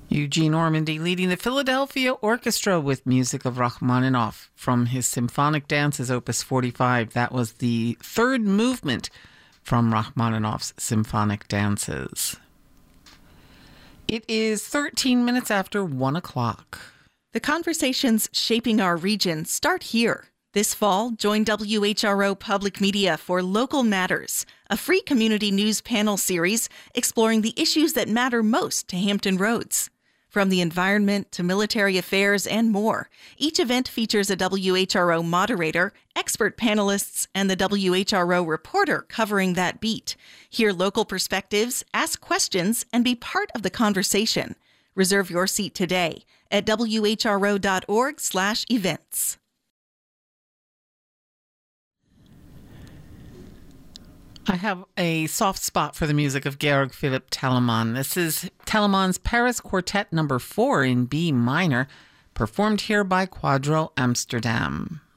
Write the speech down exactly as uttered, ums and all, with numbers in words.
Eugene Ormandy leading the Philadelphia Orchestra with music of Rachmaninoff from his Symphonic Dances, Opus forty-five. That was the third movement from Rachmaninoff's Symphonic Dances. It is thirteen minutes after one o'clock. The conversations shaping our region start here. This fall, join W H R O Public Media for Local Matters, a free community news panel series exploring the issues that matter most to Hampton Roads. From the environment to military affairs and more, each event features a W H R O moderator, expert panelists, and the W H R O reporter covering that beat. Hear local perspectives, ask questions, and be part of the conversation. Reserve your seat today at W H R O dot org slash events. I have a soft spot for the music of Georg Philipp Telemann. This is Telemann's Paris Quartet number four in B minor, performed here by Quadro Amsterdam.